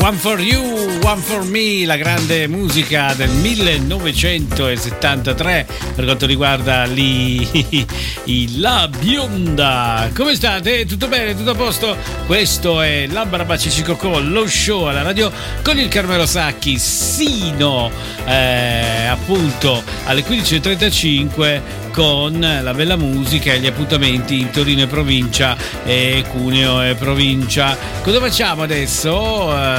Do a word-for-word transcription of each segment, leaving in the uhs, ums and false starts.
One for You, One for Me, la grande musica del millenovecentosettantatré per quanto riguarda lì la bionda. Come state? Tutto bene? Tutto a posto? Questo è Labbra Baci Cicocò, lo show alla radio con il Carmelo Sacchi sino eh, appunto alle quindici e trentacinque con la bella musica e gli appuntamenti in Torino e provincia e Cuneo e provincia. Cosa facciamo adesso? Eh,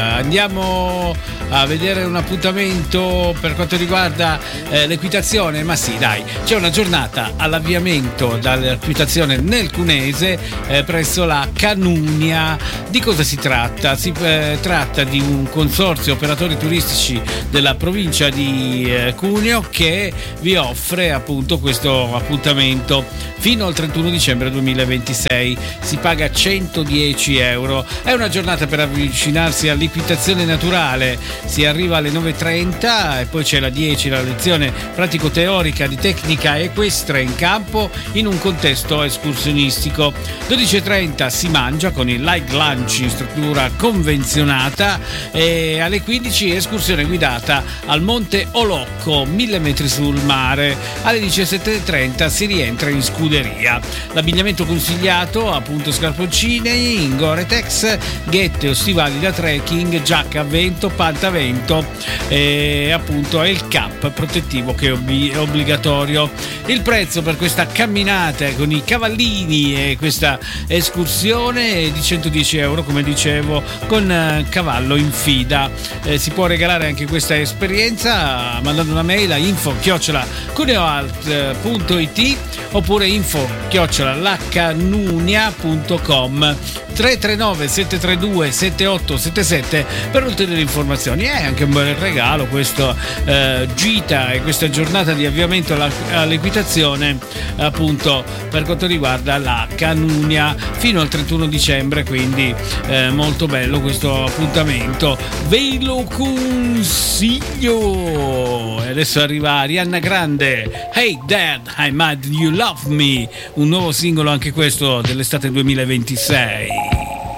andiamo a vedere un appuntamento per quanto riguarda eh, l'equitazione, ma sì dai, c'è una giornata all'avviamento dall'equitazione nel Cuneese eh, presso la Canunia. Di cosa si tratta? Si eh, tratta di un consorzio operatori turistici della provincia di eh, Cuneo che vi offre appunto questo appuntamento fino al trentuno dicembre duemilaventisei. Si paga centodieci euro. È una giornata per avvicinarsi all'equitazione naturale. Si arriva alle nove e trenta e poi c'è la dieci, la lezione pratico-teorica di tecnica equestre in campo in un contesto escursionistico. dodici e trenta si mangia con il light lunch in struttura convenzionata e alle quindici escursione guidata al Monte Olocco, mille metri sul mare. Alle diciassette e trenta si rientra in scuderia. L'abbigliamento consigliato appunto scarponcini in Gore-Tex, ghette o stivali da trekking, giacca a vento, panta a vento e appunto è il cap protettivo che è obbligatorio. Il prezzo per questa camminata con i cavallini e questa escursione è di centodieci euro, come dicevo, con cavallo in fida. Eh, si può regalare anche questa esperienza mandando una mail a info chiocciola cuneoalt punto it oppure info chiocciola lacanunia punto com. Tre tre nove sette tre due sette otto sette sette per ulteriori informazioni. È anche un bel regalo questo eh, gita e questa giornata di avviamento alla, all'equitazione appunto per quanto riguarda la Canunia fino al trentuno dicembre, quindi eh, molto bello questo appuntamento, ve lo consiglio. E adesso arriva Ariana Grande, Hey Dad, I'm Mad You Love Me, un nuovo singolo anche questo dell'estate duemilaventisei.